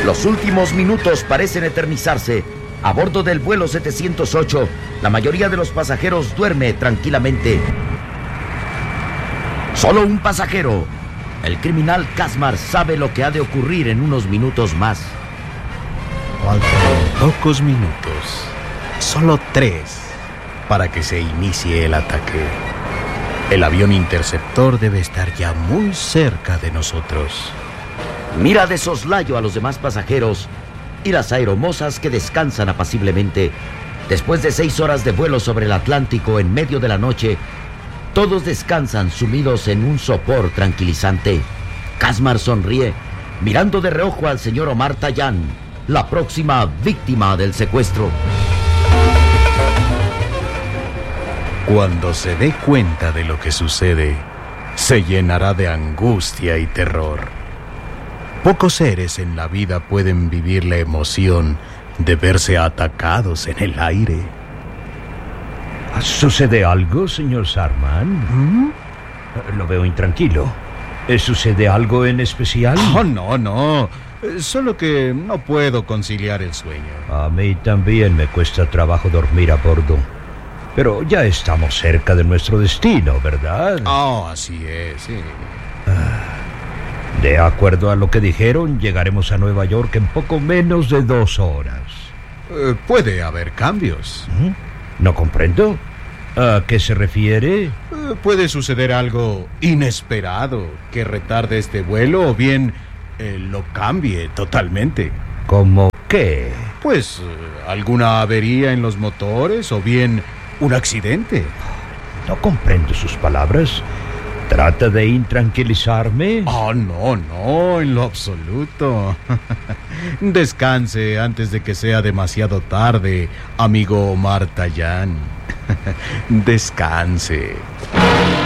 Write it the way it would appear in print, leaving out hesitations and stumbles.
Los últimos minutos parecen eternizarse. A bordo del vuelo 708, la mayoría de los pasajeros duerme tranquilamente. Solo un pasajero, el criminal Kazmar, sabe lo que ha de ocurrir en unos minutos más. Faltan pocos minutos, solo 3, para que se inicie el ataque. El avión interceptor debe estar ya muy cerca de nosotros. Mira de soslayo a los demás pasajeros y las aeromosas que descansan apaciblemente. Después de 6 horas de vuelo sobre el Atlántico en medio de la noche, todos descansan sumidos en un sopor tranquilizante. Kazmar sonríe, mirando de reojo al señor Omar Tallán, la próxima víctima del secuestro. Cuando se dé cuenta de lo que sucede, se llenará de angustia y terror. Pocos seres en la vida pueden vivir la emoción de verse atacados en el aire. ¿Sucede algo, señor Sarman? Lo veo intranquilo. ¿Sucede algo en especial? Oh, no. Solo que no puedo conciliar el sueño. A mí también me cuesta trabajo dormir a bordo. Pero ya estamos cerca de nuestro destino, ¿verdad? Oh, así es, sí. De acuerdo a lo que dijeron, llegaremos a Nueva York en poco menos de 2 horas. Puede haber cambios. No comprendo. ¿A qué se refiere? Puede suceder algo inesperado que retarde este vuelo o bien lo cambie totalmente. ¿Cómo qué? Pues alguna avería en los motores o bien un accidente. No comprendo sus palabras. ¿Trata de intranquilizarme? Oh, no, en lo absoluto. Descanse antes de que sea demasiado tarde, amigo Omar Tallán. Descanse.